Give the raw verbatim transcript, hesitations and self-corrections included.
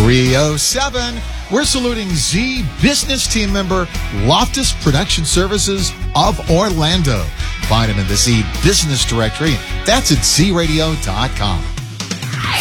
three oh seven. We're saluting Z Business team member Loftus Production Services of Orlando. Find him in the Z Business directory. That's at z radio dot com.